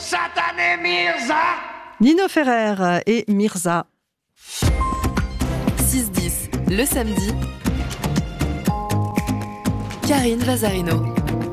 satané Mirza. Nino Ferrer et Mirza. 6-10, le samedi. Karine Vazarino.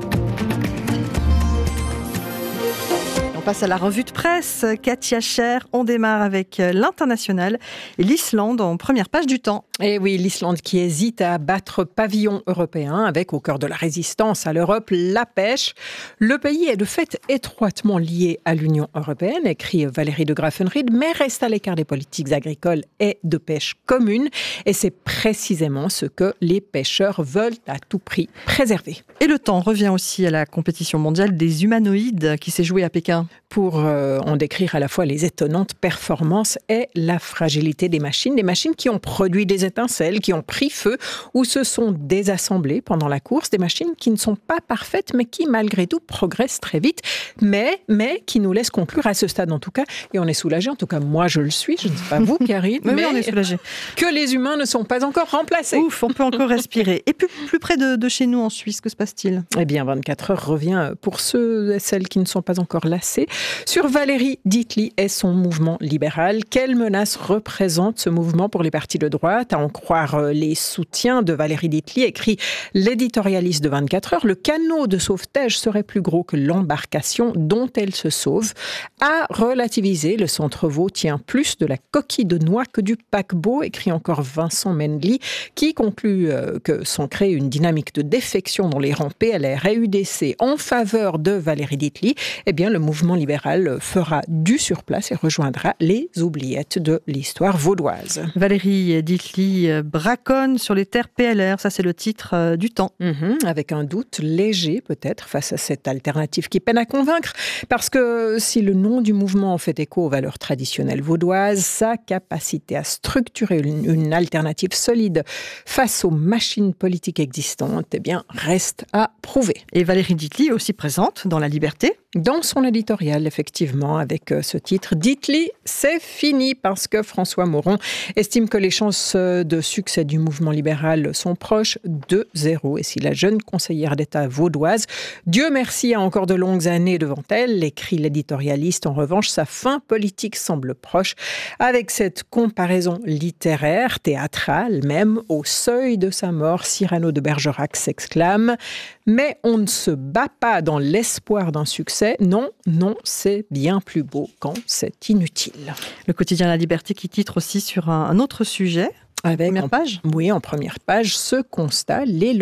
On passe à la revue de presse. Katia Cher, on démarre avec l'international et l'Islande en première page du Temps. Et oui, l'Islande qui hésite à battre pavillon européen avec au cœur de la résistance à l'Europe la pêche. Le pays est de fait étroitement lié à l'Union européenne, écrit Valérie de Graffenried, mais reste à l'écart des politiques agricoles et de pêche communes. Et c'est précisément ce que les pêcheurs veulent à tout prix préserver. Et le Temps revient aussi à la compétition mondiale des humanoïdes qui s'est jouée à Pékin. Pour en décrire à la fois les étonnantes performances et la fragilité des machines qui ont produit des étincelles, qui ont pris feu ou se sont désassemblées pendant la course, des machines qui ne sont pas parfaites mais qui malgré tout progressent très vite, mais qui nous laissent conclure à ce stade en tout cas, et on est soulagé, en tout cas moi je le suis, je ne sais pas vous Karine, mais on est soulagé que les humains ne sont pas encore remplacés. Ouf, on peut encore respirer. Et plus près de chez nous en Suisse, que se passe-t-il ? Eh bien 24 heures revient pour ceux et celles qui ne sont pas encore lassés sur Valérie Dietli et son mouvement libéral. Quelle menace représente ce mouvement pour les partis de droite ? À en croire les soutiens de Valérie Dietli, écrit l'éditorialiste de 24 heures, le canot de sauvetage serait plus gros que l'embarcation dont elle se sauve. À relativiser, le Centre Vaud tient plus de la coquille de noix que du paquebot, écrit encore Vincent Mendli, qui conclut que sans créer une dynamique de défection dans les rangs PLR et UDC en faveur de Valérie Dietli, eh bien le mouvement libéral fera du surplace et rejoindra les oubliettes de l'histoire vaudoise. Valérie Dietli braconne sur les terres PLR, ça c'est le titre du Temps. Avec un doute léger peut-être face à cette alternative qui peine à convaincre, parce que si le nom du mouvement fait écho aux valeurs traditionnelles vaudoises, sa capacité à structurer une alternative solide face aux machines politiques existantes, eh bien, reste à prouver. Et Valérie Dietli est aussi présente dans La Liberté. Dans son éditorial, effectivement, avec ce titre, Dietli, c'est fini, parce que François Moron estime que les chances de succès du mouvement libéral sont proches de zéro. Et si la jeune conseillère d'État vaudoise, Dieu merci, a encore de longues années devant elle, écrit l'éditorialiste, en revanche, sa fin politique semble proche, avec cette comparaison littéraire, théâtrale même, au seuil de sa mort, Cyrano de Bergerac s'exclame « Mais on ne se bat pas dans l'espoir d'un succès. Non, c'est bien plus beau quand c'est inutile. » Le quotidien La Liberté qui titre aussi sur un autre sujet. Avec première page ? Oui, en première page, ce constat, les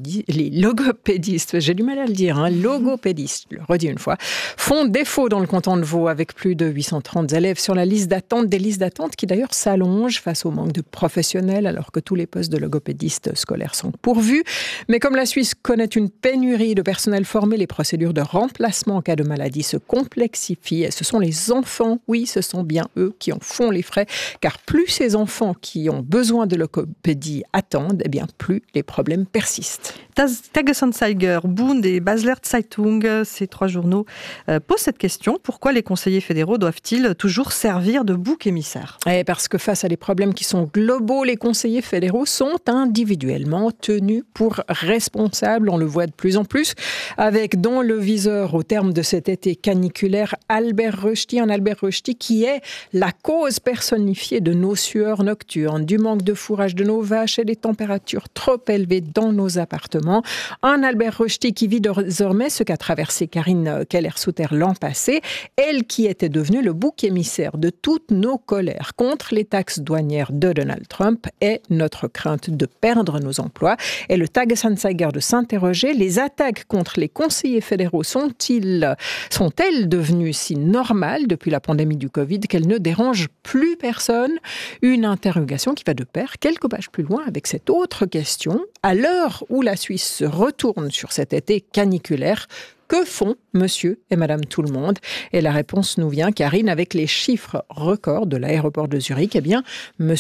logopédistes, j'ai du mal à le dire, logopédistes, je le redis une fois, font défaut dans le canton de Vaud avec plus de 830 élèves sur la liste d'attente, des listes d'attente qui d'ailleurs s'allongent face au manque de professionnels alors que tous les postes de logopédistes scolaires sont pourvus. Mais comme la Suisse connaît une pénurie de personnel formé, les procédures de remplacement en cas de maladie se complexifient et ce sont les enfants, oui, ce sont bien eux qui en font les frais, car plus ces enfants qui ont besoin de logopédie attendent, eh bien plus les problèmes persistent. Tagesanzeiger, Bund et Basler Zeitung, ces trois journaux posent cette question. Pourquoi les conseillers fédéraux doivent-ils toujours servir de bouc émissaire ? Parce que face à des problèmes qui sont globaux, les conseillers fédéraux sont individuellement tenus pour responsables. On le voit de plus en plus, avec dans le viseur, au terme de cet été caniculaire, Albert Rösti qui est la cause personnifiée de nos sueurs nocturnes, du manque de fourrage de nos vaches et des températures trop élevées dans nos appartements. Un Albert Rösti qui vit désormais ce qu'a traversé Karine Keller-Souter l'an passé, elle qui était devenue le bouc émissaire de toutes nos colères contre les taxes douanières de Donald Trump et notre crainte de perdre nos emplois. Et le Tagesanzeiger de s'interroger, les attaques contre les conseillers fédéraux sont-elles devenues si normales depuis la pandémie du Covid qu'elles ne dérangent plus personne ? Une interrogation qui va de pair quelques pages plus loin avec cette autre question. À l'heure où la Suisse se retourne sur cet été caniculaire, que font monsieur et madame tout le monde ? Et la réponse nous vient, Karine, avec les chiffres records de l'aéroport de Zurich. Eh bien, monsieur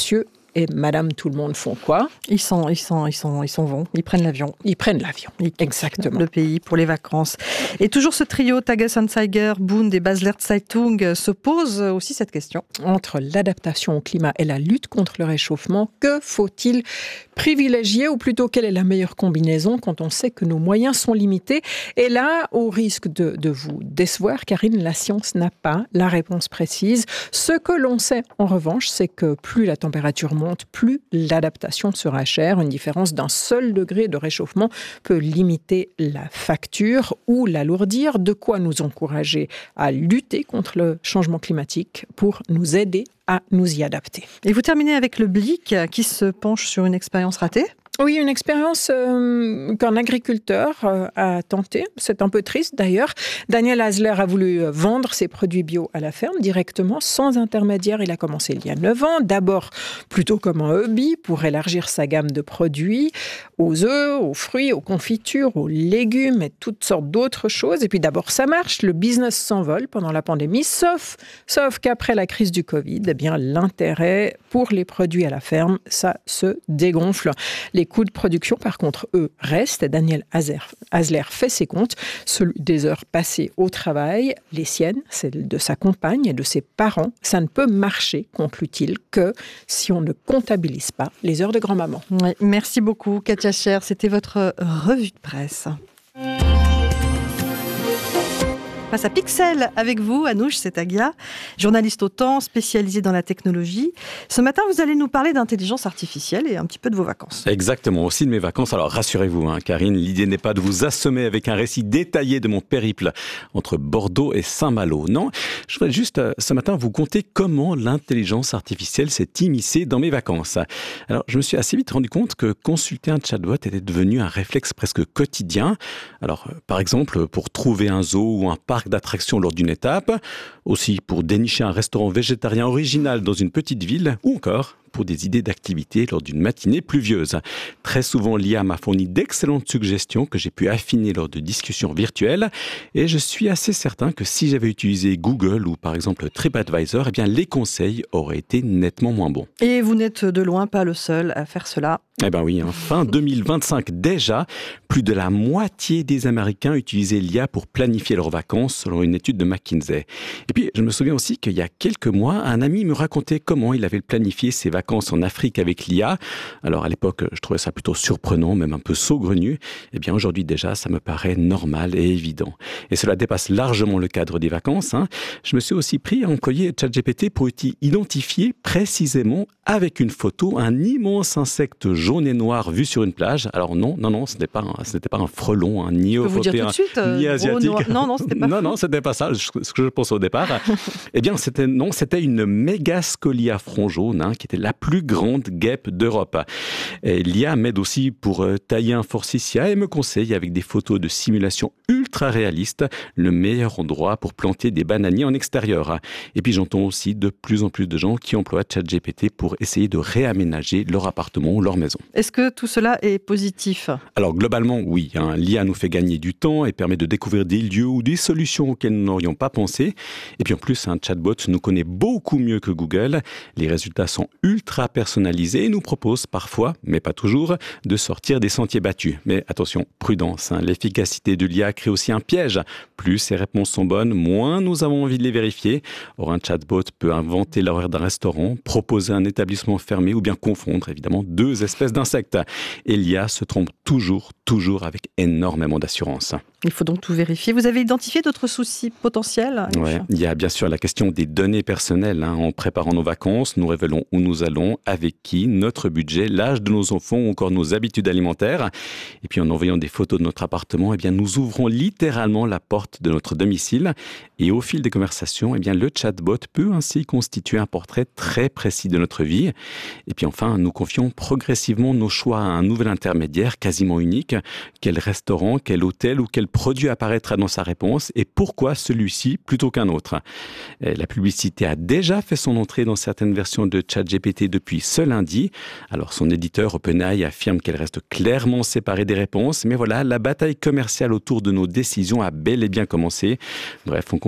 et Madame Tout-le-Monde font quoi? Ils s'en vont, ils prennent l'avion. Ils prennent l'avion, exactement. Le pays pour les vacances. Et toujours ce trio, Tages-Anzeiger, Bund et Basler Zeitung, se pose aussi cette question. Entre l'adaptation au climat et la lutte contre le réchauffement, que faut-il privilégier, ou plutôt quelle est la meilleure combinaison quand on sait que nos moyens sont limités? Et là, au risque de vous décevoir, Karine, la science n'a pas la réponse précise. Ce que l'on sait, en revanche, c'est que plus la température monte, plus l'adaptation sera chère. Une différence d'un seul degré de réchauffement peut limiter la facture ou l'alourdir. De quoi nous encourager à lutter contre le changement climatique pour nous aider à nous y adapter. Et vous terminez avec le Blick qui se penche sur une expérience ratée. Oui, une expérience qu'un agriculteur a tenté. C'est un peu triste d'ailleurs. Daniel Hasler a voulu vendre ses produits bio à la ferme directement, sans intermédiaire. Il a commencé il y a 9 ans. D'abord plutôt comme un hobby pour élargir sa gamme de produits aux œufs, aux fruits, aux confitures, aux légumes et toutes sortes d'autres choses. Et puis d'abord ça marche, le business s'envole pendant la pandémie, sauf qu'après la crise du Covid, eh bien, l'intérêt pour les produits à la ferme, ça se dégonfle. Les coûts de production, par contre, eux, restent. Daniel Hasler fait ses comptes. Celui des heures passées au travail, les siennes, celles de sa compagne et de ses parents, ça ne peut marcher, conclut-il, que si on ne comptabilise pas les heures de grand-maman. Oui, merci beaucoup, Katia Scher. C'était votre revue de presse. Face à Pixel avec vous, Anouche Setagia, journaliste au temps, spécialisée dans la technologie. Ce matin, vous allez nous parler d'intelligence artificielle et un petit peu de vos vacances. Exactement, aussi de mes vacances. Alors rassurez-vous, Karine, l'idée n'est pas de vous assommer avec un récit détaillé de mon périple entre Bordeaux et Saint-Malo. Non, je voudrais juste ce matin vous conter comment l'intelligence artificielle s'est immiscée dans mes vacances. Alors je me suis assez vite rendu compte que consulter un chatbot était devenu un réflexe presque quotidien. Alors par exemple, pour trouver un zoo ou un parc d'attractions lors d'une étape, aussi pour dénicher un restaurant végétarien original dans une petite ville, ou encore pour des idées d'activités lors d'une matinée pluvieuse. Très souvent, l'IA m'a fourni d'excellentes suggestions que j'ai pu affiner lors de discussions virtuelles, et je suis assez certain que si j'avais utilisé Google ou par exemple TripAdvisor, eh bien les conseils auraient été nettement moins bons. Et vous n'êtes de loin pas le seul à faire cela. Eh bien oui, fin 2025 déjà, plus de la moitié des Américains utilisaient l'IA pour planifier leurs vacances selon une étude de McKinsey. Et puis je me souviens aussi qu'il y a quelques mois, un ami me racontait comment il avait planifié ses vacances en Afrique avec l'IA. Alors à l'époque, je trouvais ça plutôt surprenant, même un peu saugrenu. Eh bien aujourd'hui déjà, ça me paraît normal et évident. Et cela dépasse largement le cadre des vacances. Je me suis aussi pris à employer ChatGPT pour identifier précisément avec une photo un immense insecte jaune et noir vu sur une plage. Alors non, ce n'était pas un frelon, ni européen, ni asiatique. Non, c'était pas. Non, c'était pas ça. Ce que je pense au départ. Eh bien, c'était une Mégascolia front jaune, qui était la plus grande guêpe d'Europe. Et l'IA m'aide aussi pour tailler un forsythia et me conseille avec des photos de simulation ultra réalistes le meilleur endroit pour planter des bananiers en extérieur. Et puis j'entends aussi de plus en plus de gens qui emploient ChatGPT pour essayer de réaménager leur appartement ou leur maison. Est-ce que tout cela est positif ? Alors globalement, oui. L'IA nous fait gagner du temps et permet de découvrir des lieux ou des solutions auxquelles nous n'aurions pas pensé. Et puis en plus, un chatbot nous connaît beaucoup mieux que Google. Les résultats sont ultra personnalisés et nous propose parfois, mais pas toujours, de sortir des sentiers battus. Mais attention, prudence. L'efficacité de l'IA crée aussi un piège. Plus ces réponses sont bonnes, moins nous avons envie de les vérifier. Or, un chatbot peut inventer l'horaire d'un restaurant, proposer un établissement fermé ou bien confondre évidemment deux espèces d'insectes. Et l'IA se trompe toujours avec énormément d'assurance. Il faut donc tout vérifier. Vous avez identifié d'autres soucis potentiels ? Oui, il y a bien sûr la question des données personnelles. En préparant nos vacances, nous révélons où nous allons, avec qui, notre budget, l'âge de nos enfants ou encore nos habitudes alimentaires. Et puis en envoyant des photos de notre appartement, nous ouvrons littéralement la porte de notre domicile. Et au fil des conversations, le chatbot peut ainsi constituer un portrait très précis de notre vie. Et puis enfin, nous confions progressivement nos choix à un nouvel intermédiaire quasiment unique. Quel restaurant, quel hôtel ou quel produit apparaîtra dans sa réponse et pourquoi celui-ci plutôt qu'un autre. La publicité a déjà fait son entrée dans certaines versions de ChatGPT depuis ce lundi. Alors son éditeur OpenAI affirme qu'elle reste clairement séparée des réponses, mais voilà, la bataille commerciale autour de nos décisions a bel et bien commencé. Bref, on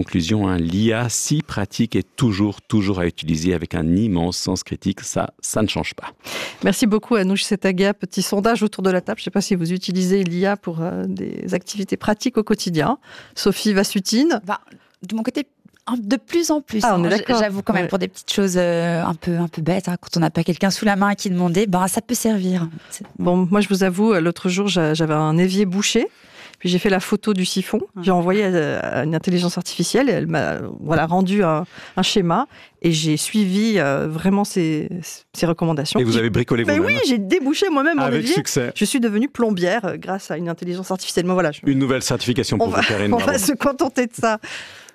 conclusion, l'IA, si pratique, est toujours à utiliser avec un immense sens critique. Ça ne change pas. Merci beaucoup Anouche Setaga. Petit sondage autour de la table. Je ne sais pas si vous utilisez l'IA pour des activités pratiques au quotidien. Sophie Vassutine. De mon côté, de plus en plus. On est d'accord. J'avoue quand même, pour des petites choses un peu bêtes, quand on n'a pas quelqu'un sous la main à qui demander, ça peut servir. Bon, moi je vous avoue, l'autre jour j'avais un évier bouché. Puis j'ai fait la photo du siphon, j'ai envoyé à une intelligence artificielle, et elle m'a rendu un schéma, et j'ai suivi vraiment ses recommandations. Et vous avez bricolé vous-même? Oui, j'ai débouché moi-même mon évier. Avec succès. Je suis devenue plombière grâce à une intelligence artificielle. Mais voilà, Une nouvelle certification pour vous, Karine. On va se contenter de ça.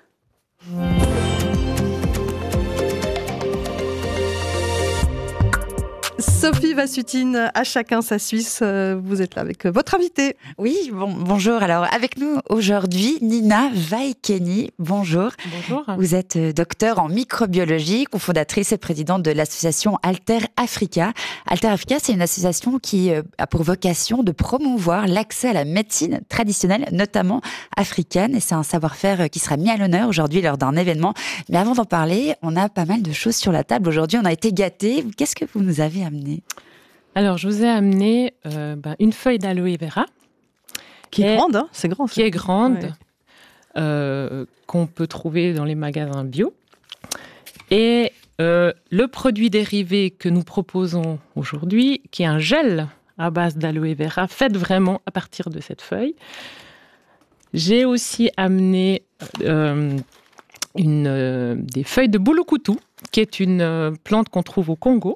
Sophie Vassutine, à chacun sa Suisse, vous êtes là avec votre invitée. Oui, bonjour. Alors, avec nous aujourd'hui, Nina Vaikeni. Bonjour. Bonjour. Vous êtes docteure en microbiologie, cofondatrice et présidente de l'association Alter Africa. Alter Africa, c'est une association qui a pour vocation de promouvoir l'accès à la médecine traditionnelle, notamment africaine. Et c'est un savoir-faire qui sera mis à l'honneur aujourd'hui lors d'un événement. Mais avant d'en parler, on a pas mal de choses sur la table aujourd'hui. On a été gâtés. Qu'est-ce que vous nous avez amené ? Alors, je vous ai amené une feuille d'aloe vera. Qui est grande, hein, c'est grand. Qui est grande, qu'on peut trouver dans les magasins bio. Et le produit dérivé que nous proposons aujourd'hui, qui est un gel à base d'aloe vera, fait vraiment à partir de cette feuille. J'ai aussi amené des feuilles de bouloukutu, qui est une plante qu'on trouve au Congo.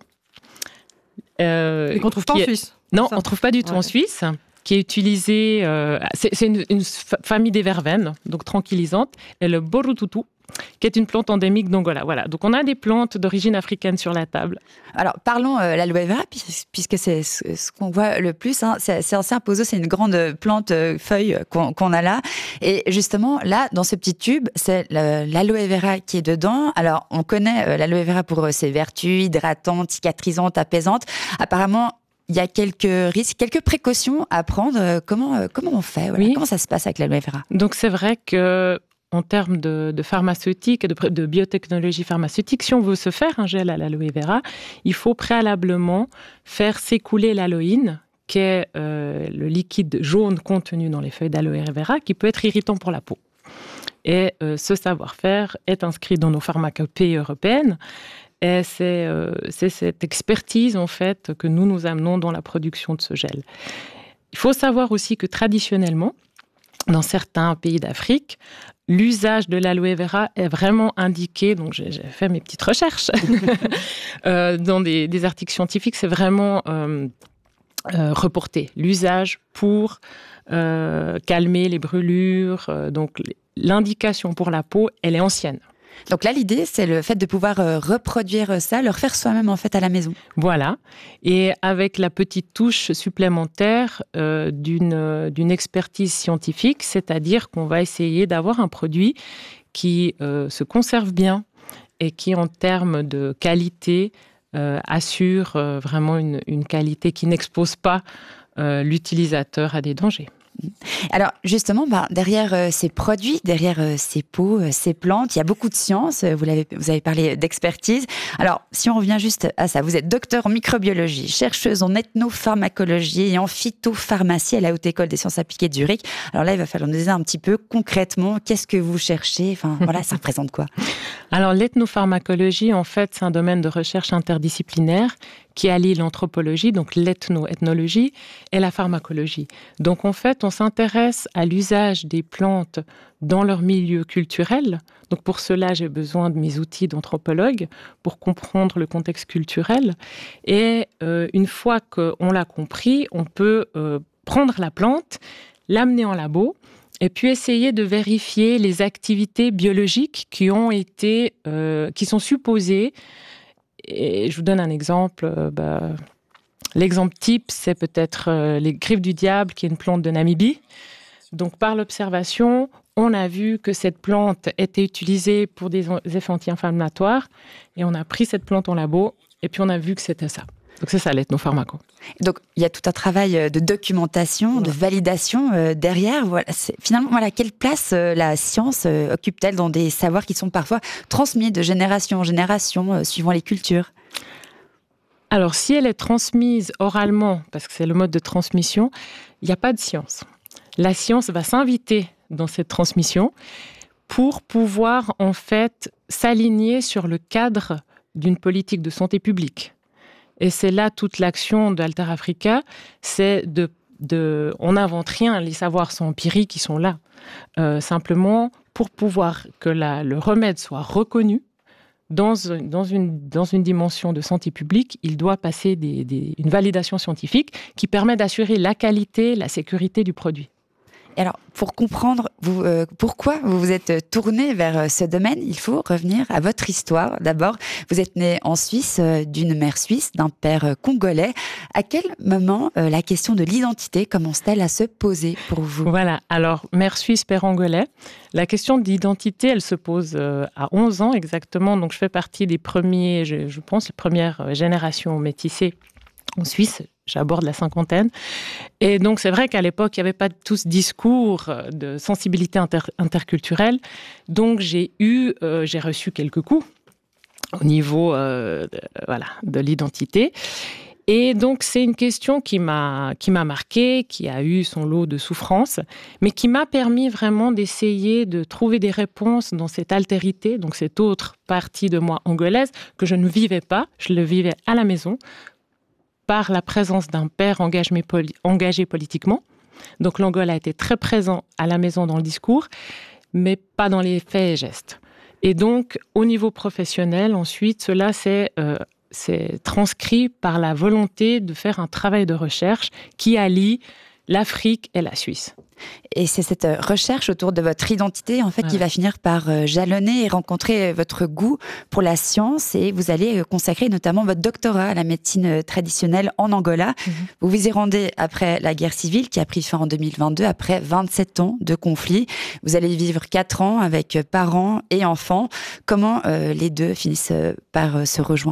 Et qu'on ne trouve pas en Suisse. Non, on ne trouve pas du tout en Suisse, qui est utilisée... c'est une famille des verveines, donc tranquillisante, et le borututu, qui est une plante endémique d'Angola. Voilà, donc on a des plantes d'origine africaine sur la table. Alors, parlons l'aloe vera, puisque c'est ce qu'on voit le plus. C'est assez imposant, c'est une grande plante feuille qu'on a là. Et justement, là, dans ce petit tube, c'est l'aloe vera qui est dedans. Alors, on connaît l'aloe vera pour ses vertus hydratantes, cicatrisantes, apaisantes. Apparemment, il y a quelques risques, quelques précautions à prendre. Comment on fait ? Oui. Comment ça se passe avec l'aloe vera ? Donc, c'est vrai que en termes de pharmaceutique et de biotechnologie pharmaceutique, si on veut se faire un gel à l'aloe vera, il faut préalablement faire s'écouler l'aloïne, qui est le liquide jaune contenu dans les feuilles d'aloe vera, qui peut être irritant pour la peau. Et ce savoir-faire est inscrit dans nos pharmacopées européennes. Et c'est cette expertise, en fait, que nous amenons dans la production de ce gel. Il faut savoir aussi que traditionnellement, dans certains pays d'Afrique, l'usage de l'aloe vera est vraiment indiqué, donc j'ai fait mes petites recherches, dans des articles scientifiques, c'est vraiment reporté. L'usage pour calmer les brûlures, donc l'indication pour la peau, elle est ancienne. Donc là, l'idée, c'est le fait de pouvoir reproduire ça, le refaire soi-même en fait à la maison. Voilà, et avec la petite touche supplémentaire d'une expertise scientifique, c'est-à-dire qu'on va essayer d'avoir un produit qui se conserve bien et qui, en termes de qualité, assure vraiment une qualité qui n'expose pas l'utilisateur à des dangers. Alors justement, derrière ces produits, derrière ces pots, ces plantes, il y a beaucoup de science. Vous avez parlé d'expertise. Alors si on revient juste à ça, vous êtes docteur en microbiologie, chercheuse en ethnopharmacologie et en phytopharmacie à la Haute École des Sciences Appliquées de Zurich. Alors là, il va falloir nous dire un petit peu concrètement, qu'est-ce que vous cherchez ? Enfin voilà, ça représente quoi ? Alors l'ethnopharmacologie, en fait, c'est un domaine de recherche interdisciplinaire qui allie l'anthropologie, donc l'ethnologie, et la pharmacologie. Donc en fait, on s'intéresse à l'usage des plantes dans leur milieu culturel. Donc pour cela, j'ai besoin de mes outils d'anthropologue pour comprendre le contexte culturel. Et une fois qu'on l'a compris, on peut prendre la plante, l'amener en labo, et puis essayer de vérifier les activités biologiques qui sont supposées. Et je vous donne un exemple. L'exemple type, c'est peut-être les griffes du diable, qui est une plante de Namibie. Donc, par l'observation, on a vu que cette plante était utilisée pour des effets anti-inflammatoires. Et on a pris cette plante en labo, et puis on a vu que c'était ça. Donc c'est ça l'ethnopharmaco. Donc il y a tout un travail de documentation, de validation derrière. Voilà, finalement, quelle place la science occupe-t-elle dans des savoirs qui sont parfois transmis de génération en génération, suivant les cultures ? Alors si elle est transmise oralement, parce que c'est le mode de transmission, il n'y a pas de science. La science va s'inviter dans cette transmission pour pouvoir en fait s'aligner sur le cadre d'une politique de santé publique. Et c'est là toute l'action d'Alter Africa, c'est on n'invente rien, les savoirs sont empiriques, ils sont là. Simplement, pour pouvoir que le remède soit reconnu dans une dimension de santé publique, il doit passer une validation scientifique qui permet d'assurer la qualité, la sécurité du produit. Alors, pour comprendre pourquoi vous vous êtes tourné vers ce domaine, il faut revenir à votre histoire. D'abord, vous êtes né en Suisse, d'une mère suisse, d'un père congolais. À quel moment la question de l'identité commence-t-elle à se poser pour vous ? Voilà, alors, mère suisse, père angolais. La question de l'identité, elle se pose à 11 ans exactement. Donc, je fais partie des premiers, je pense, les premières générations métissées en Suisse. J'aborde la cinquantaine. Et donc, c'est vrai qu'à l'époque, il n'y avait pas tout ce discours de sensibilité interculturelle. Donc, j'ai reçu quelques coups au niveau de l'identité. Et donc, c'est une question qui m'a marquée, qui a eu son lot de souffrances, mais qui m'a permis vraiment d'essayer de trouver des réponses dans cette altérité, donc cette autre partie de moi angolaise, que je ne vivais pas, je le vivais à la maison, par la présence d'un père engagé politiquement. Donc l'Angola a été très présent à la maison dans le discours, mais pas dans les faits et gestes. Et donc, au niveau professionnel, ensuite, cela c'est transcrit par la volonté de faire un travail de recherche qui allie l'Afrique et la Suisse. Et c'est cette recherche autour de votre identité, en fait, qui va finir par jalonner et rencontrer votre goût pour la science. Et vous allez consacrer notamment votre doctorat à la médecine traditionnelle en Angola. Vous vous y rendez après la guerre civile qui a pris fin en 2022, après 27 ans de conflit. Vous allez vivre 4 ans avec parents et enfants. Comment les deux finissent par se rejoindre ?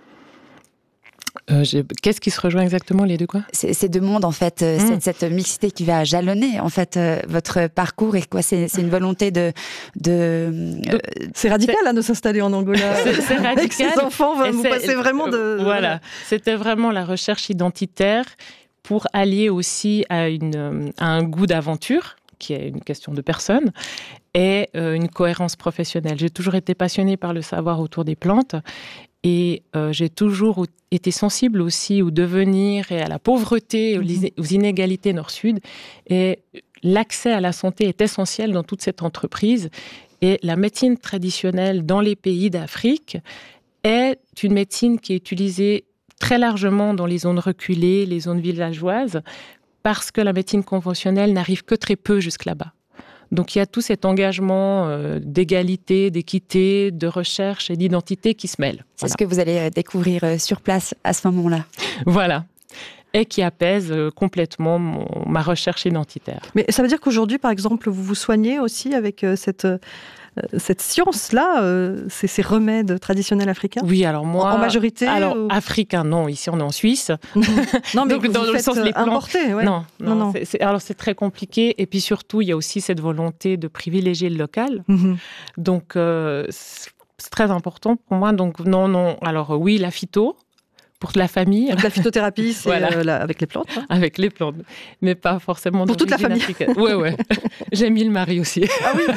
Qu'est-ce qui se rejoint exactement, les deux quoi ? Ces deux mondes, en fait, cette mixité qui va jalonner, en fait, votre parcours. Et quoi, c'est une volonté de... C'est radical, de s'installer en Angola. C'est radical. Avec ses enfants, vous passez vraiment de... Voilà, c'était vraiment la recherche identitaire pour allier aussi à un goût d'aventure, qui est une question de personne, et une cohérence professionnelle. J'ai toujours été passionnée par le savoir autour des plantes. Et j'ai toujours été sensible aussi au devenir et à la pauvreté, aux inégalités nord-sud. Et l'accès à la santé est essentiel dans toute cette entreprise. Et la médecine traditionnelle dans les pays d'Afrique est une médecine qui est utilisée très largement dans les zones reculées, les zones villageoises, parce que la médecine conventionnelle n'arrive que très peu jusque là-bas. Donc il y a tout cet engagement d'égalité, d'équité, de recherche et d'identité qui se mêlent. C'est ce que vous allez découvrir sur place à ce moment-là. Voilà. Et qui apaise complètement ma recherche identitaire. Mais ça veut dire qu'aujourd'hui, par exemple, vous vous soignez aussi avec cette science-là, ces remèdes traditionnels africains ? Oui, alors moi... En majorité africain, non. Ici, on est en Suisse. Non, mais donc, dans le sens des plantes. Importer, ouais. Non. Alors, c'est très compliqué. Et puis, surtout, il y a aussi cette volonté de privilégier le local. Donc, c'est très important pour moi. Donc, non. Alors, oui, la phyto. Pour la famille. Donc la phytothérapie, c'est avec les plantes. Avec les plantes, mais pas forcément pour toute la famille. Ouais. J'ai mis le mari aussi. Ah oui.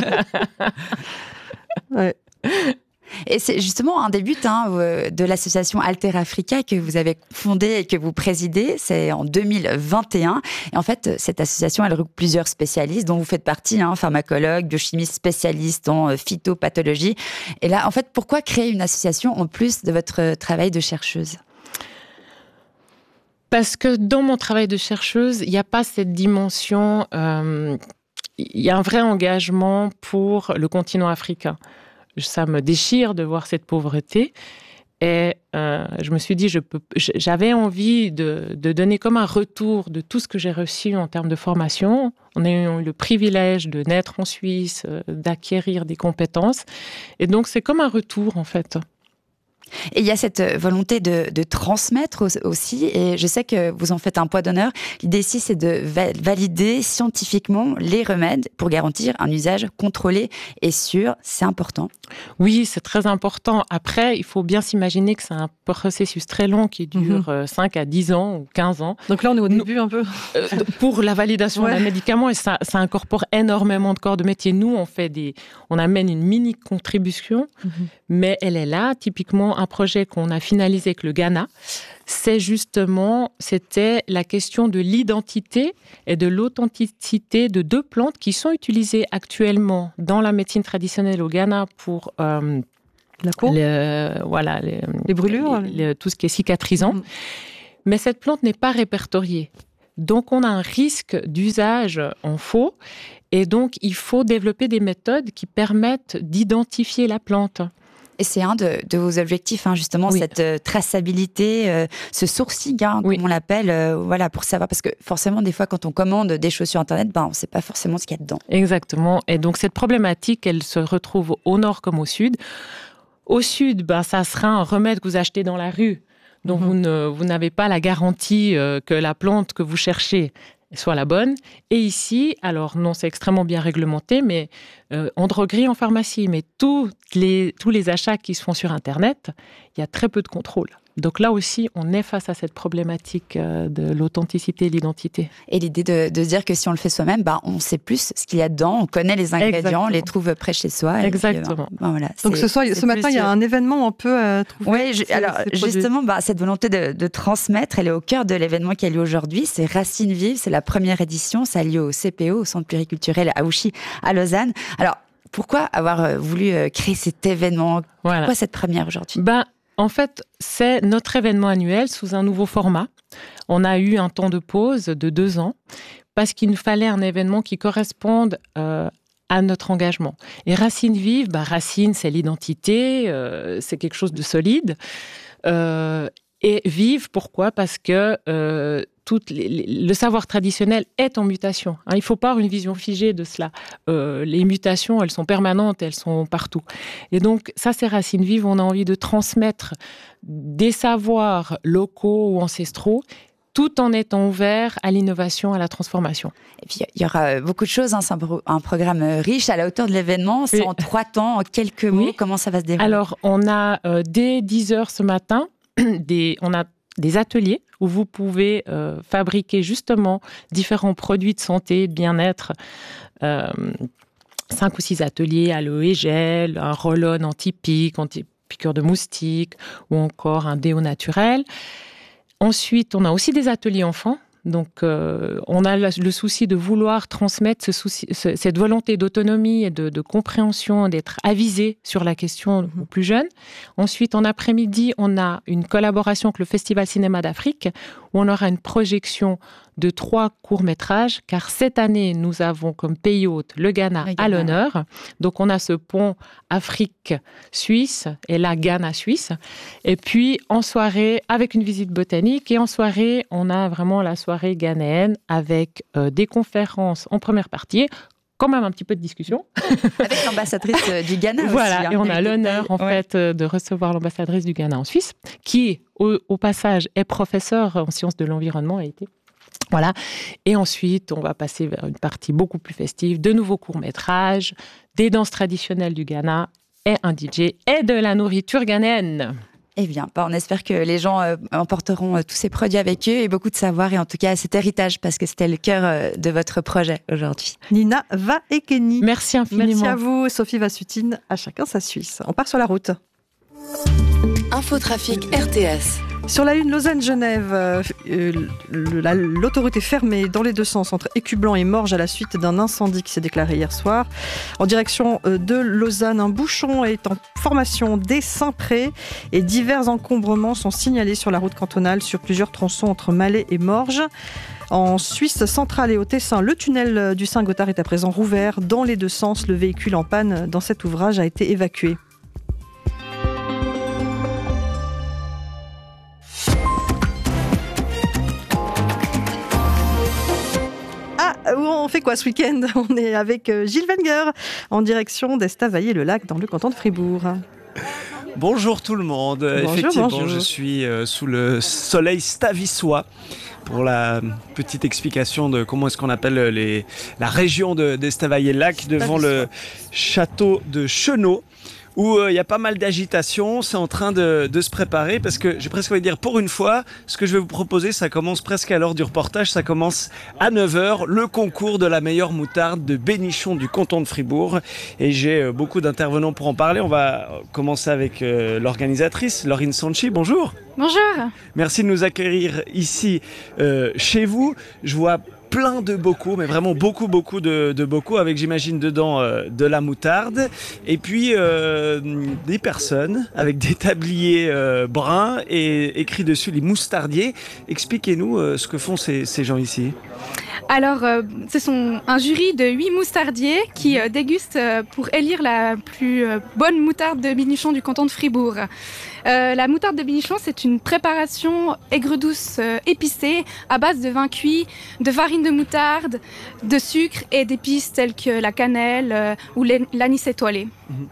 Ouais. Et c'est justement un des buts de l'association Alter Africa que vous avez fondée et que vous présidez, c'est en 2021. Et en fait, cette association, elle regroupe plusieurs spécialistes dont vous faites partie, pharmacologues, biochimistes, spécialistes en phytopathologie. Et là, en fait, pourquoi créer une association en plus de votre travail de chercheuse ? Parce que dans mon travail de chercheuse, il n'y a pas cette dimension... il y a un vrai engagement pour le continent africain. Ça me déchire de voir cette pauvreté. Et je me suis dit, j'avais envie de donner comme un retour de tout ce que j'ai reçu en termes de formation. On a eu le privilège de naître en Suisse, d'acquérir des compétences. Et donc, c'est comme un retour, en fait. Et il y a cette volonté de transmettre aussi, et je sais que vous en faites un poids d'honneur. L'idée ici, c'est de valider scientifiquement les remèdes pour garantir un usage contrôlé et sûr. C'est important. Oui, c'est très important. Après, il faut bien s'imaginer que c'est un processus très long qui dure 5 à 10 ans ou 15 ans. Donc là, on est au début un peu. Pour la validation d'un médicament, et ça incorpore énormément de corps de métier. Nous, on amène une mini contribution, mais elle est là. Typiquement, un projet qu'on a finalisé avec le Ghana, c'était la question de l'identité et de l'authenticité de 2 plantes qui sont utilisées actuellement dans la médecine traditionnelle au Ghana pour la peau, les brûlures, tout ce qui est cicatrisant. Mais cette plante n'est pas répertoriée. Donc, on a un risque d'usage en faux. Et donc, il faut développer des méthodes qui permettent d'identifier la plante. Et c'est un de vos objectifs, justement, cette traçabilité, ce sourcing, comme on l'appelle, pour savoir. Parce que forcément, des fois, quand on commande des choses sur Internet, on ne sait pas forcément ce qu'il y a dedans. Exactement. Et donc, cette problématique, elle se retrouve au nord comme au sud. Au sud, ça sera un remède que vous achetez dans la rue. Donc, vous n'avez pas la garantie que la plante que vous cherchez soit la bonne. Et ici, alors non, c'est extrêmement bien réglementé, mais en droguerie, en pharmacie, mais tous les achats qui se font sur Internet, il y a très peu de contrôle. Donc là aussi, on est face à cette problématique de l'authenticité et l'identité. Et l'idée de dire que si on le fait soi-même, on sait plus ce qu'il y a dedans, on connaît les ingrédients, on les trouve près chez soi. Exactement. Puis, voilà, donc ce matin, il y a un événement un peu trouver. Oui, alors justement, cette volonté de transmettre, elle est au cœur de l'événement qui a lieu aujourd'hui. C'est Racines Vives, c'est la première édition, ça a lieu au CPO, au Centre pluriculturel Aouchi à Lausanne. Alors, pourquoi avoir voulu créer cet événement ? Pourquoi cette première aujourd'hui ? En fait, c'est notre événement annuel sous un nouveau format. On a eu un temps de pause de 2 ans parce qu'il nous fallait un événement qui corresponde à notre engagement. Et Racines Vives, Racine, c'est l'identité, c'est quelque chose de solide. Et vive, pourquoi ? Parce que le savoir traditionnel est en mutation. Il ne faut pas avoir une vision figée de cela. Les mutations, elles sont permanentes, elles sont partout. Et donc, ça, c'est Racines Vives. On a envie de transmettre des savoirs locaux ou ancestraux, tout en étant ouvert à l'innovation, à la transformation. Et puis, il y aura beaucoup de choses. C'est un programme riche à la hauteur de l'événement. C'est en 3 temps, en quelques mots. Comment ça va se dérouler ? Alors, on a dès 10h ce matin, on a des ateliers où vous pouvez fabriquer justement différents produits de santé, de bien-être. 5 ou 6 ateliers, aloe gel, un roll-on anti-pique, anti-piqûre de moustique, ou encore un déo naturel. Ensuite, on a aussi des ateliers enfants. Donc, on a le souci de vouloir transmettre cette volonté d'autonomie et de compréhension, d'être avisé sur la question aux plus jeunes. Ensuite, en après-midi, on a une collaboration avec le Festival Cinéma d'Afrique, où on aura une projection de 3 courts-métrages, car cette année, nous avons comme pays hôte le Ghana à l'honneur. Donc, on a ce pont Afrique-Suisse et la Ghana-Suisse. Et puis, en soirée, avec une visite botanique, et en soirée, on a vraiment la soirée ghanéenne avec des conférences en première partie, quand même un petit peu de discussion. Avec l'ambassadrice du Ghana aussi. Voilà, et on a l'honneur en fait de recevoir l'ambassadrice du Ghana en Suisse, qui au passage est professeure en sciences de l'environnement, a été. Voilà. Et ensuite, on va passer vers une partie beaucoup plus festive, de nouveaux courts-métrages, des danses traditionnelles du Ghana, et un DJ, et de la nourriture ghanéenne. Eh bien, on espère que les gens emporteront tous ces produits avec eux et beaucoup de savoir, et en tout cas cet héritage, parce que c'était le cœur de votre projet aujourd'hui. Nina Vaekeni. Merci infiniment. Merci à vous, Sophie Vassutine. À chacun sa Suisse. On part sur la route. Infotrafic RTS. Sur la 1, Lausanne-Genève, l'autoroute est fermée dans les 2 sens entre Écublanc et Morges à la suite d'un incendie qui s'est déclaré hier soir. En direction de Lausanne, un bouchon est en formation dès Saint-Pré et divers encombrements sont signalés sur la route cantonale sur plusieurs tronçons entre Malais et Morges. En Suisse centrale et au Tessin, le tunnel du Saint-Gothard est à présent rouvert dans les 2 sens. Le véhicule en panne dans cet ouvrage a été évacué. On fait quoi ce week-end ? On est avec Gilles Wenger en direction d'Estavayer-le-Lac dans le canton de Fribourg. Bonjour tout le monde. Bonjour, Effectivement, bonjour. je suis sous le soleil stavissois pour la petite explication de comment est-ce qu'on appelle la région d'Estavayer-le-Lac devant le château de Chenaux, où il y a pas mal d'agitation. C'est en train de se préparer parce que j'ai presque envie de dire pour une fois, ce que je vais vous proposer, ça commence presque à l'heure du reportage, ça commence à 9h, le concours de la meilleure moutarde de Bénichon du canton de Fribourg. Et j'ai beaucoup d'intervenants pour en parler. On va commencer avec l'organisatrice, Laurine Sanchi. Bonjour. Bonjour. Merci de nous accueillir ici chez vous. Je vois plein de bocaux, mais vraiment beaucoup de bocaux avec, j'imagine, dedans de la moutarde et puis des personnes avec des tabliers bruns et écrit dessus les moustardiers. Expliquez-nous ce que font ces gens ici. Alors, ce sont un jury de 8 moustardiers qui dégustent pour élire la plus bonne moutarde de Bénichon du canton de Fribourg. La moutarde de Bénichon, c'est une préparation aigre-douce épicée à base de vin cuit, de farine de moutarde, de sucre et d'épices telles que la cannelle ou l'anis étoilé.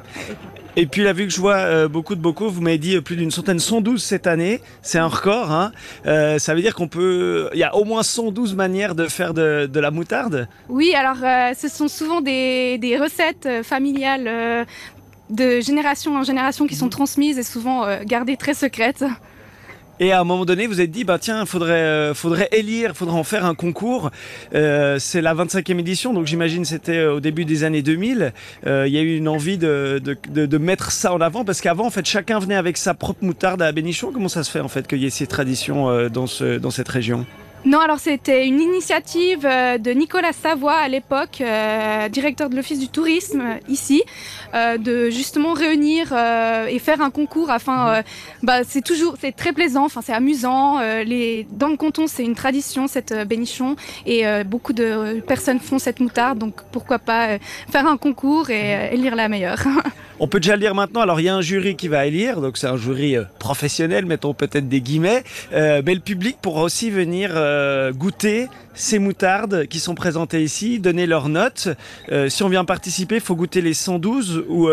Et puis là, vu que je vois beaucoup de bocaux, vous m'avez dit plus d'une centaine, 112 cette année, c'est un record. Hein. Ça veut dire il y a au moins 112 manières de faire de la moutarde. Oui, alors ce sont souvent des recettes familiales de génération en génération qui sont transmises et souvent gardées très secrètes. Et à un moment donné, vous êtes dit, tiens, faudrait en faire un concours. C'est la 25e édition, donc j'imagine c'était au début des années 2000. Il y a eu une envie de mettre ça en avant, parce qu'avant, en fait, chacun venait avec sa propre moutarde à Bénichon. Comment ça se fait, en fait, qu'il y ait ces traditions dans cette région ? Non, alors c'était une initiative de Nicolas Savoie à l'époque, directeur de l'Office du tourisme ici, de justement réunir et faire un concours afin... c'est très plaisant, c'est amusant. Dans le canton, c'est une tradition, cette Bénichon, et beaucoup de personnes font cette moutarde, donc pourquoi pas faire un concours et élire la meilleure. On peut déjà le dire maintenant. Alors, il y a un jury qui va élire, donc c'est un jury professionnel, mettons peut-être des guillemets, mais le public pourra aussi venir goûter ces moutardes qui sont présentées ici, donner leurs notes. Si on vient participer, il faut goûter les 112 ou...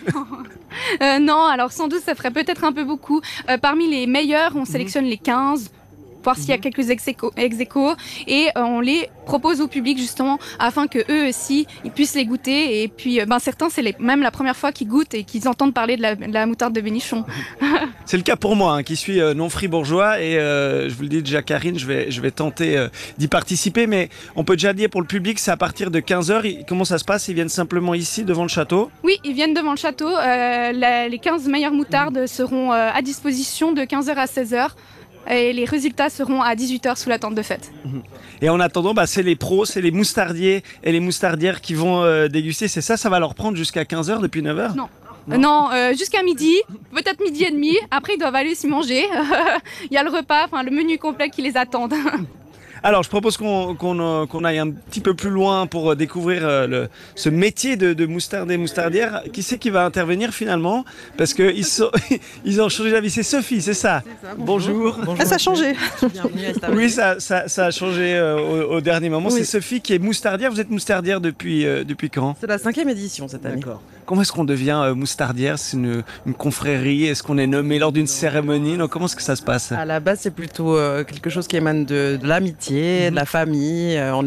Non, alors 112, ça ferait peut-être un peu beaucoup. Parmi les meilleurs, on sélectionne les 15, voir s'il y a quelques ex-aequo, et on les propose au public justement afin que eux aussi ils puissent les goûter. Et puis certains, c'est même la première fois qu'ils goûtent et qu'ils entendent parler de la moutarde de Bénichon. C'est le cas pour moi, qui suis non fribourgeois, et je vous le dis déjà, Karine, je vais tenter d'y participer, mais on peut déjà dire pour le public, c'est à partir de 15h. Comment ça se passe? Ils viennent simplement ici devant le château? Oui, ils viennent devant le château. Les 15 meilleures moutardes seront à disposition de 15h à 16h. Et les résultats seront à 18h sous la tente de fête. Et en attendant, c'est les pros, c'est les moustardiers et les moustardières qui vont déguster. C'est ça, ça va leur prendre jusqu'à 15h depuis 9h? Non, jusqu'à midi, peut-être midi et demi. Après, ils doivent aller s'y manger. Il y a le repas, le menu complet qui les attend. Alors, je propose qu'on aille un petit peu plus loin pour découvrir ce métier de moustarde et moustardière. Qui c'est qui va intervenir finalement? Parce qu'ils ont changé d'avis. C'est Sophie, c'est ça? Bonjour. Ah, ça a changé. Oui, ça a changé au dernier moment. Oui. C'est Sophie qui est moustardière. Vous êtes moustardière depuis quand? C'est la 5e édition cette année. D'accord. Comment est-ce qu'on devient moustardière? C'est une confrérie? Est-ce qu'on est nommé lors d'une cérémonie? Non, comment est-ce que ça se passe? À la base, c'est plutôt quelque chose qui émane de l'amitié, de la famille. On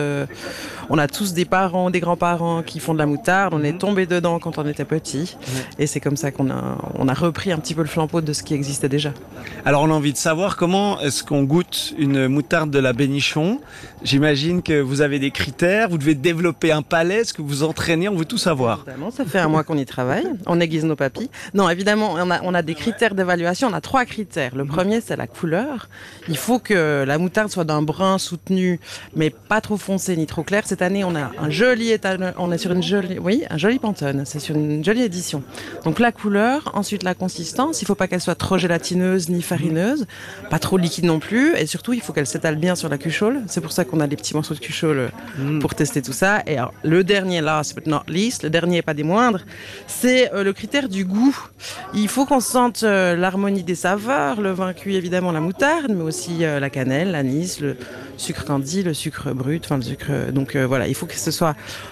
a tous des parents, des grands-parents qui font de la moutarde. On est tombés dedans quand on était petits. Et c'est comme ça qu'on a repris un petit peu le flambeau de ce qui existait déjà. Alors, on a envie de savoir comment est-ce qu'on goûte une moutarde de la Bénichon. J'imagine que vous avez des critères. Vous devez développer un palais. Est-ce que vous entraînez? On veut tout savoir. Évidemment, ça fait un mois qu'on y travaille. On aiguise nos papilles. Non, évidemment, on a des critères d'évaluation. On a 3 critères. Le premier, c'est la couleur. Il faut que la moutarde soit d'un brun soutenu, mais pas trop foncé ni trop clair. Cette année, on a un joli étalon. On est sur un joli Pantone. C'est sur une jolie édition. Donc la couleur, ensuite la consistance. Il faut pas qu'elle soit trop gélatineuse ni farineuse, pas trop liquide non plus. Et surtout, il faut qu'elle s'étale bien sur la cuchole. C'est pour ça qu'on a des petits morceaux de cuchole pour tester tout ça. Et alors, le dernier, last but not least, le dernier pas des moindres, c'est le critère du goût. Il faut qu'on sente l'harmonie des saveurs, le vin cuit évidemment, la moutarde, mais aussi la cannelle, l'anis, le sucre candi, le sucre brut, le sucre. Donc voilà, il faut que ce soit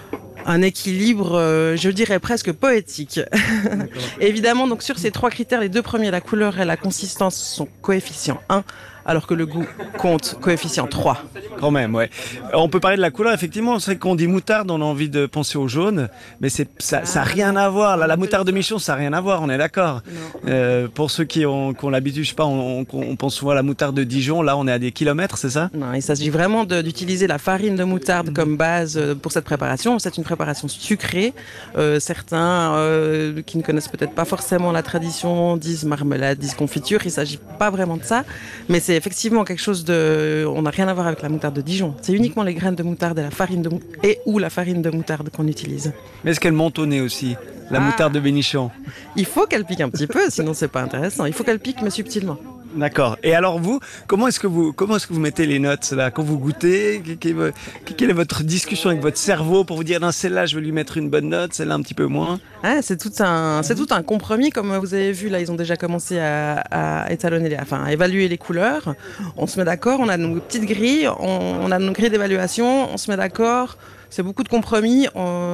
un équilibre, je dirais presque poétique. Évidemment, donc sur ces 3 critères, les 2 premiers, la couleur et la consistance, sont coefficient 1. Alors que le goût compte coefficient 3. Quand même, ouais. On peut parler de la couleur, effectivement. C'est qu'on dit moutarde, on a envie de penser au jaune, mais ça n'a rien à voir. Là, la moutarde de Michon, ça n'a rien à voir, on est d'accord. Pour ceux qui ont l'habitude, je sais pas, on pense souvent à la moutarde de Dijon. Là, on est à des kilomètres, c'est ça? Non, il s'agit vraiment d'utiliser la farine de moutarde comme base pour cette préparation. C'est une préparation sucrée. Certains qui ne connaissent peut-être pas forcément la tradition disent marmelade, disent confiture. Il ne s'agit pas vraiment de ça, mais c'est effectivement quelque chose on n'a rien à voir avec la moutarde de Dijon. C'est uniquement les graines de moutarde et la farine ou la farine de moutarde qu'on utilise. Mais est-ce qu'elle monte au nez aussi, la moutarde de Bénichon? Il faut qu'elle pique un petit peu, sinon c'est pas intéressant. Il faut qu'elle pique, mais subtilement. D'accord. Et alors vous, comment est-ce que vous mettez les notes là quand vous goûtez? Quelle est votre discussion avec votre cerveau pour vous dire non, celle-là je vais lui mettre une bonne note, celle-là un petit peu moins? C'est tout un compromis, comme vous avez vu là, ils ont déjà commencé à étalonner, à évaluer les couleurs. On se met d'accord, on a nos petites grilles, on a nos grilles d'évaluation, on se met d'accord. C'est beaucoup de compromis.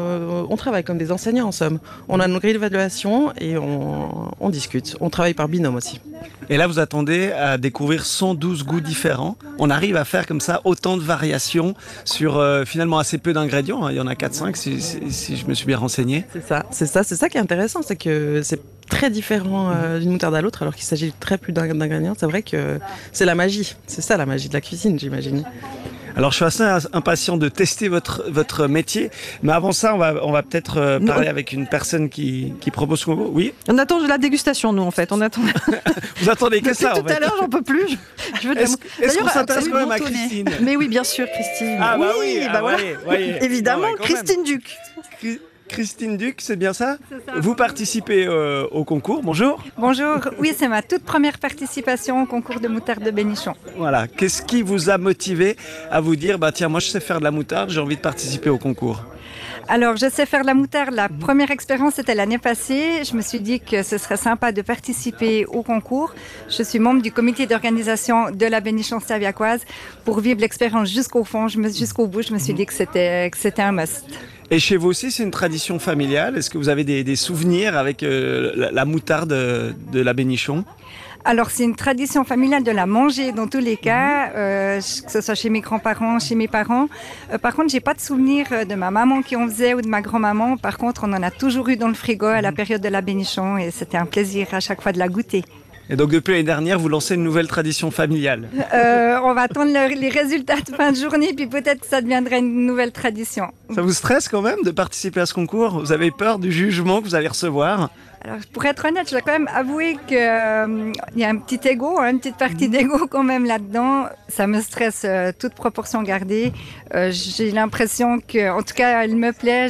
On travaille comme des enseignants en somme. On a nos grilles d'évaluation et on discute. On travaille par binôme aussi. Et là, vous attendez à découvrir 112 goûts différents. On arrive à faire comme ça autant de variations sur finalement assez peu d'ingrédients. Il y en a 4-5 si je me suis bien renseigné. C'est ça qui est intéressant, c'est que c'est très différent d'une moutarde à l'autre alors qu'il s'agit de très peu d'ingrédients. C'est vrai que c'est la magie. C'est ça la magie de la cuisine, j'imagine. Alors, je suis assez impatient de tester votre métier. Mais avant ça, on va peut-être parler avec une personne qui propose ce concours. Oui? On attend de la dégustation, nous, en fait. On attend... Vous attendez que ça, en fait. Tout à l'heure, j'en peux plus. Est-ce qu'on s'intéresse quand même à Christine? Mais oui, bien sûr, Christine. Ah bah oui, voilà. Évidemment, Christine Duc. Christine Duc, c'est bien ça? Vous participez au concours, bonjour. Bonjour, oui, c'est ma toute première participation au concours de moutarde de Bénichon. Voilà, qu'est-ce qui vous a motivé à vous dire, tiens, moi je sais faire de la moutarde, j'ai envie de participer au concours? Alors, je sais faire de la moutarde. La première expérience, c'était l'année passée. Je me suis dit que ce serait sympa de participer au concours. Je suis membre du comité d'organisation de la Bénichon Staviacoise pour vivre l'expérience jusqu'au fond, jusqu'au bout. Je me suis dit que c'était un must. Et chez vous aussi, c'est une tradition familiale. Est-ce que vous avez des souvenirs avec la moutarde de la Bénichon? Alors, c'est une tradition familiale de la manger dans tous les cas, que ce soit chez mes grands-parents, chez mes parents. Par contre, j'ai pas de souvenir de ma maman qui en faisait ou de ma grand-maman. Par contre, on en a toujours eu dans le frigo à la période de la Bénichon et c'était un plaisir à chaque fois de la goûter. Et donc, depuis l'année dernière, vous lancez une nouvelle tradition familiale? On va attendre les résultats de fin de journée, puis peut-être que ça deviendrait une nouvelle tradition. Ça vous stresse quand même de participer à ce concours? Vous avez peur du jugement que vous allez recevoir? Alors, pour être honnête, je dois quand même avouer qu'il y a un petit ego, une petite partie d'ego quand même là-dedans. Ça me stresse, toute proportion gardée. J'ai l'impression que, en tout cas, elle me plaît.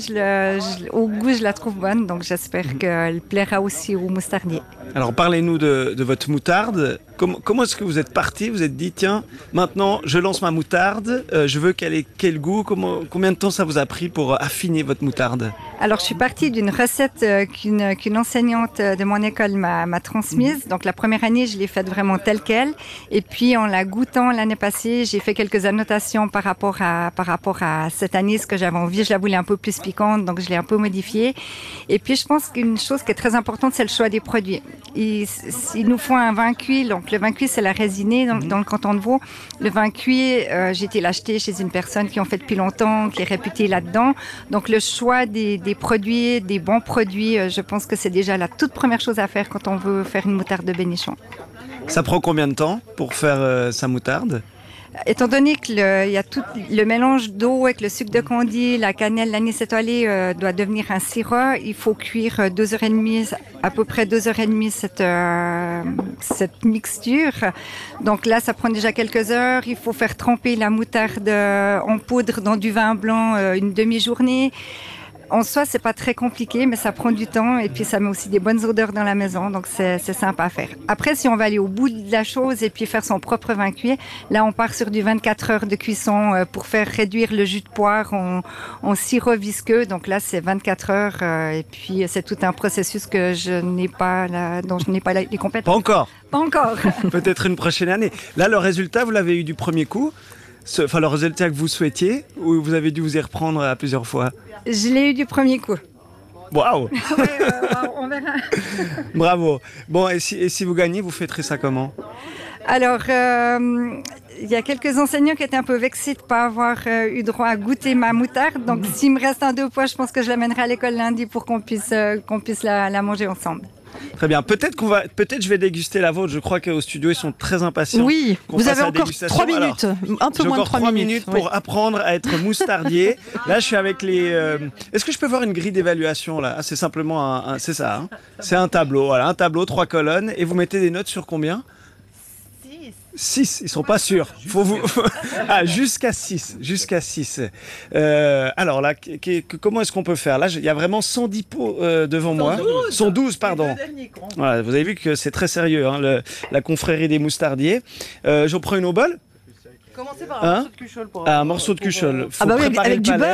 Au goût, je la trouve bonne. Donc, j'espère qu'elle plaira aussi aux moustardiers. Alors, parlez-nous de votre moutarde. Comment est-ce que vous êtes parti? Vous êtes dit, tiens, maintenant, je lance ma moutarde. Je veux qu'elle ait quel goût? Combien de temps ça vous a pris pour affiner votre moutarde? Alors, je suis partie d'une recette qu'une enseignante de mon école m'a transmise. Donc, la première année, je l'ai faite vraiment telle qu'elle. Et puis, en la goûtant l'année passée, j'ai fait quelques annotations par rapport à cette année, ce que j'avais envie. Je la voulais un peu plus piquante, donc je l'ai un peu modifiée. Et puis, je pense qu'une chose qui est très importante, c'est le choix des produits. Il nous faut un vin cuit. Donc, le vin cuit, c'est la résinée dans le canton de Vaud. Le vin cuit, j'ai été l'acheter chez une personne qui en fait depuis longtemps, qui est réputée là-dedans. Donc, le choix des produits, des bons produits, je pense que c'est déjà la toute première chose à faire quand on veut faire une moutarde de Bénichon. Ça prend combien de temps pour faire sa moutarde? Étant donné qu'il y a tout le mélange d'eau avec le sucre de candi, la cannelle, l'anis étoilé doit devenir un sirop, il faut cuire 2h30, à peu près 2h30 cette mixture. Donc là, ça prend déjà quelques heures. Il faut faire tremper la moutarde en poudre dans du vin blanc une demi-journée. En soi, c'est pas très compliqué, mais ça prend du temps et puis ça met aussi des bonnes odeurs dans la maison, donc c'est sympa à faire. Après, si on va aller au bout de la chose et puis faire son propre vin cuit, là, on part sur du 24 heures de cuisson pour faire réduire le jus de poire en sirop visqueux. Donc là, c'est 24 heures et puis c'est tout un processus dont je n'ai pas les compétences. Pas encore. Pas encore. Peut-être une prochaine année. Là, le résultat, vous l'avez eu du premier coup. le résultat que vous souhaitiez, ou vous avez dû vous y reprendre à plusieurs fois? Je l'ai eu du premier coup. Waouh! On verra. Bravo. Bon, et si vous gagnez, vous fêterez ça comment? Alors, il y a quelques enseignants qui étaient un peu vexés de ne pas avoir eu droit à goûter ma moutarde. Donc, s'il me reste un 2 pois, je pense que je l'amènerai à l'école lundi pour qu'on puisse la manger ensemble. Très bien. Peut-être je vais déguster la vôtre. Je crois qu'au studio, ils sont très impatients. Oui, vous avez encore 3 minutes. Un peu moins de 3 minutes. Pour apprendre à être moustardier. Là, je suis avec les... Est-ce que je peux voir une grille d'évaluation là? C'est simplement c'est ça. Hein, c'est un tableau. Voilà, un tableau, 3 colonnes. Et vous mettez des notes sur combien? 6, ils sont pas sûrs. Jusqu'à 6. Jusqu'à 6. Alors là, comment est-ce qu'on peut faire? Là, il y a vraiment 110 pots devant moi. 112, pardon. Voilà, vous avez vu que c'est très sérieux, hein, la confrérie des moustardiers. J'en prends une au bol. Commencez par un morceau de cuchole. Un morceau de cuchole. Ah bah oui, avec du beurre.